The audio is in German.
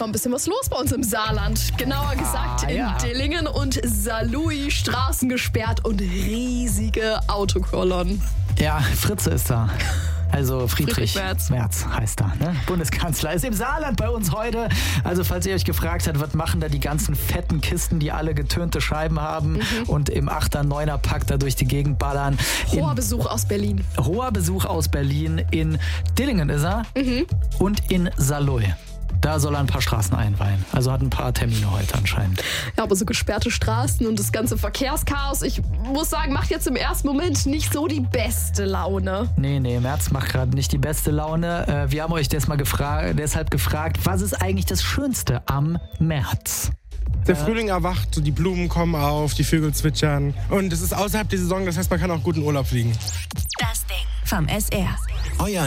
ein bisschen was los bei uns im Saarland. Genauer gesagt in Dillingen und Saarlouis, Straßen gesperrt und riesige Autokolonnen. Ja, Fritze ist da. Also Friedrich Merz heißt er, ne? Bundeskanzler ist im Saarland bei uns heute. Also falls ihr euch gefragt habt, was machen da die ganzen fetten Kisten, die alle getönte Scheiben haben und im 8er, 9er Pack da durch die Gegend ballern. Hoher Besuch aus Berlin. Hoher Besuch aus Berlin. In Dillingen ist er und in Saarlouis. Da soll er ein paar Straßen einweihen. Also hat ein paar Termine heute anscheinend. Ja, aber so gesperrte Straßen und das ganze Verkehrschaos, ich muss sagen, macht jetzt im ersten Moment nicht so die beste Laune. Nee, Merz macht gerade nicht die beste Laune. Wir haben euch deshalb gefragt, was ist eigentlich das Schönste am März? Der Frühling erwacht, so die Blumen kommen auf, die Vögel zwitschern. Und es ist außerhalb der Saison, das heißt, man kann auch gut in Urlaub fliegen. Das Ding vom SR. Euer